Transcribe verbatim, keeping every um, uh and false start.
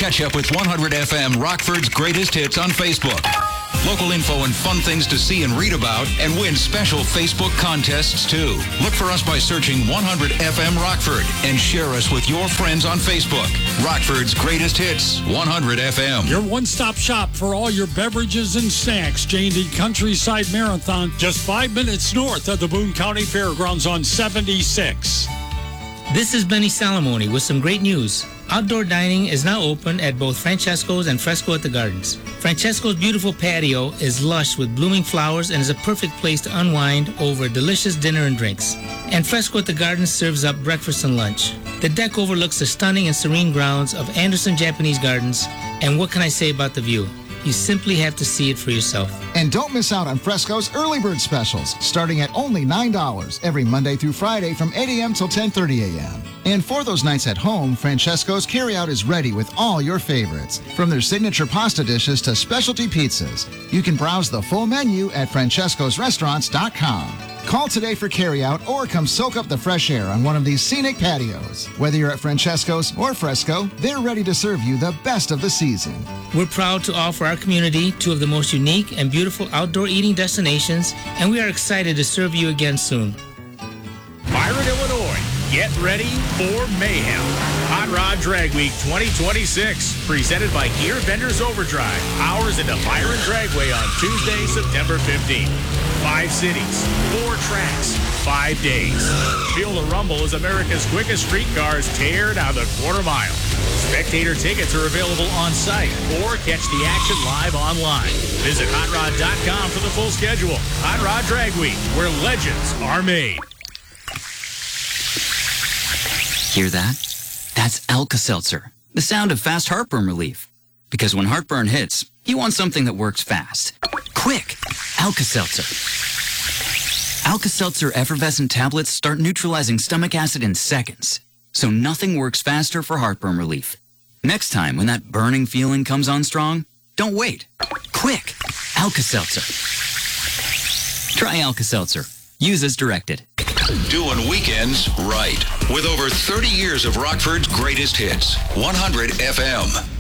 Catch up with one hundred F M Rockford's greatest hits on Facebook. Local info and fun things to see and read about, and win special Facebook contests too. Look for us by searching one hundred F M Rockford and share us with your friends on Facebook. Rockford's greatest hits, one hundred F M. Your one-stop shop for all your beverages and snacks. J and D Countryside Marathon, just five minutes north of the Boone County Fairgrounds on seventy-six. This is Benny Salamoni with some great news. Outdoor dining is now open at both Francesco's and Fresco at the Gardens. Francesco's beautiful patio is lush with blooming flowers and is a perfect place to unwind over a delicious dinner and drinks. And Fresco at the Gardens serves up breakfast and lunch. The deck overlooks the stunning and serene grounds of Anderson Japanese Gardens, and what can I say about the view? You simply have to see it for yourself. And don't miss out on Fresco's early bird specials, starting at only nine dollars every Monday through Friday from eight a.m. till ten thirty a.m. And for those nights at home, Francesco's carryout is ready with all your favorites, from their signature pasta dishes to specialty pizzas. You can browse the full menu at francescos restaurants dot com. Call today for carryout or come soak up the fresh air on one of these scenic patios. Whether you're at Francesco's or Fresco, they're ready to serve you the best of the season. We're proud to offer our community two of the most unique and beautiful outdoor eating destinations, and we are excited to serve you again soon. Byron, Illinois, get ready for mayhem. Hot Rod Drag Week twenty twenty-six, presented by Gear Vendors Overdrive. Hours into Byron Dragway on Tuesday, September fifteenth. Five cities, four tracks, five days. Feel the rumble as America's quickest street cars tear down the quarter mile. Spectator tickets are available on site or catch the action live online. Visit hot rod dot com for the full schedule. Hot Rod Drag Week, where legends are made. Hear that? That's Alka-Seltzer, the sound of fast heartburn relief. Because when heartburn hits, you want something that works fast. Quick! Alka-Seltzer. Alka-Seltzer effervescent tablets start neutralizing stomach acid in seconds, so nothing works faster for heartburn relief. Next time when that burning feeling comes on strong, don't wait. Quick! Alka-Seltzer. Try Alka-Seltzer. Use as directed. Doing weekends right. With over thirty years of Rockford's greatest hits, one hundred F M.